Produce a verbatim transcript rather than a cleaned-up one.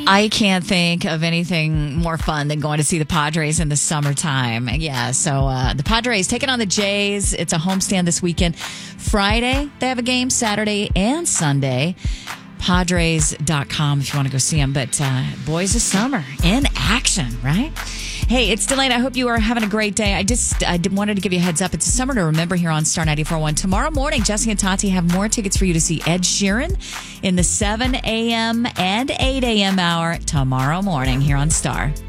I can't think of anything more fun than going to see the Padres in the summertime. Yeah, so uh, the Padres taking on the Jays. It's a homestand this weekend. Friday, they have a game, Saturday and Sunday. Padres dot com if you want to go see them. But uh, boys of summer in action, right? Hey, it's Delane. I hope you are having a great day. I just I wanted to give you a heads up. It's a summer to remember here on Star ninety-four point one. Tomorrow morning, Jesse and Tati have more tickets for you to see Ed Sheeran in the seven a.m. and eight a.m. hour tomorrow morning here on Star.